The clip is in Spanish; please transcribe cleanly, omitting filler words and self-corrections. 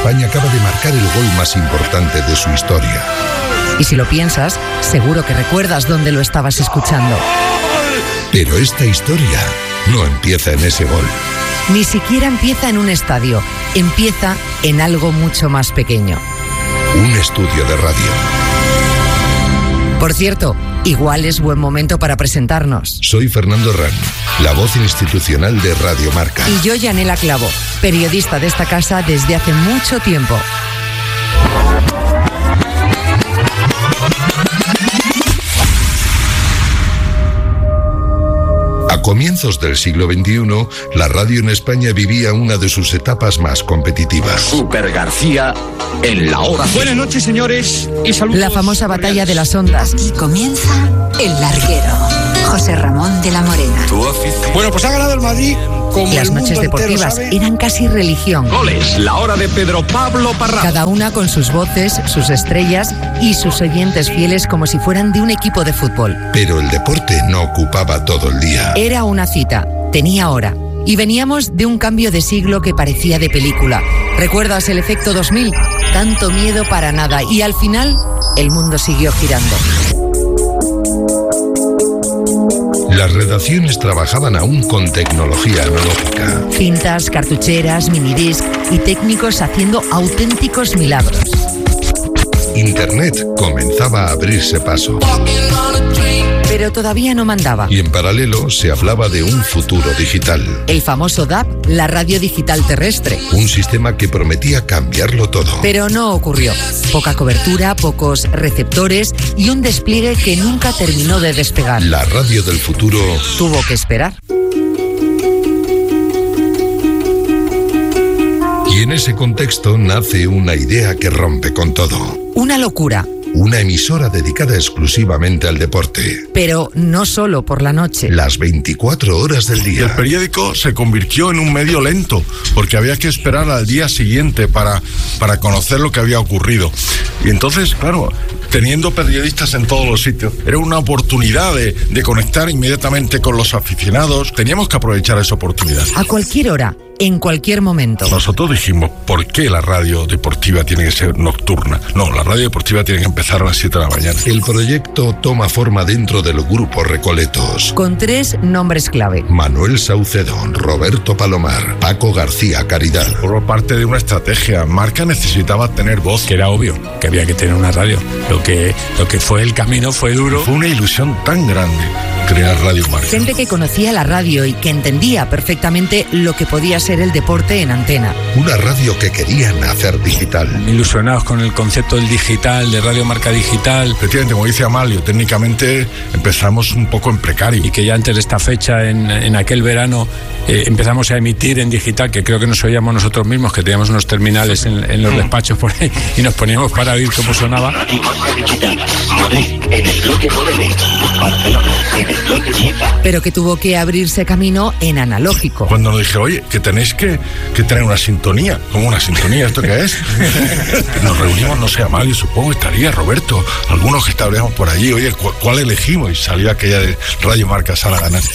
España acaba de marcar el gol más importante de su historia. Y si lo piensas, seguro que recuerdas dónde lo estabas escuchando. Pero esta historia no empieza en ese gol. Ni siquiera empieza en un estadio, empieza en algo mucho más pequeño. Un estudio de radio. Por cierto, igual es buen momento para presentarnos. Soy Fernando Ran, la voz institucional de Radio Marca. Y yo, Yanela Clavo, periodista de esta casa desde hace mucho tiempo. A comienzos del siglo XXI, la radio en España vivía una de sus etapas más competitivas. Super García en la hora. Buenas noches, señores, y saludos. La famosa batalla de las ondas. Y comienza El Larguero. José Ramón de la Morena. Bueno, pues ha ganado el Madrid como Las noches deportivas eran casi religión. Goles, la hora de Pedro Pablo Parra. Cada una con sus voces, sus estrellas y sus oyentes fieles como si fueran de un equipo de fútbol. Pero el deporte no ocupaba todo el día. Era una cita, tenía hora. Y veníamos de un cambio de siglo que parecía de película. ¿Recuerdas el efecto 2000? Tanto miedo para nada. Y al final, el mundo siguió girando. Las redacciones trabajaban aún con tecnología analógica. Cintas, cartucheras, minidisc y técnicos haciendo auténticos milagros. Internet comenzaba a abrirse paso. Pero todavía no mandaba. Y en paralelo se hablaba de un futuro digital. El famoso DAB, la radio digital terrestre. Un sistema que prometía cambiarlo todo. Pero no ocurrió. Poca cobertura, pocos receptores y un despliegue que nunca terminó de despegar. La radio del futuro tuvo que esperar. Y en ese contexto nace una idea que rompe con todo. Una locura. Una emisora dedicada exclusivamente al deporte. Pero no solo por la noche. Las 24 horas del día. El periódico se convirtió en un medio lento, porque había que esperar al día siguiente para conocer lo que había ocurrido. Y entonces, claro, teniendo periodistas en todos los sitios, era una oportunidad de conectar inmediatamente con los aficionados. Teníamos que aprovechar esa oportunidad. A cualquier hora, en cualquier momento. Nosotros dijimos, ¿por qué la radio deportiva tiene que ser nocturna? No, la radio deportiva tiene que empezar a las 7 de la mañana. El proyecto toma forma dentro del Grupo Recoletos. Con 3 nombres clave. Manuel Saucedo, Roberto Palomar, Paco García Caridad. Por parte de una estrategia, Marca necesitaba tener voz. Que era obvio que había que tener una radio. Lo que fue el camino fue duro. Fue una ilusión tan grande crear Radio Marca. Gente que conocía la radio y que entendía perfectamente lo que podía ser el deporte en antena. Una radio que querían hacer digital. Ilusionados con el concepto del digital, de Radio Marca Digital. Efectivamente, como dice Amalio, técnicamente empezamos un poco en precario. Y que ya antes de esta fecha, en aquel verano, empezamos a emitir en digital, que creo que nos oíamos nosotros mismos, que teníamos unos terminales en los despachos por ahí y nos poníamos para oír cómo sonaba. Pero que tuvo que abrirse camino en analógico. Cuando nos dije, oye, que tenéis que tener una sintonía. ¿Cómo una sintonía? ¿Esto qué es? Nos reunimos, no sé, Amalio, supongo que estaría Roberto, algunos que estaríamos por allí, oye, ¿cuál elegimos? Y salió aquella de Radio Marca Sala Ganar.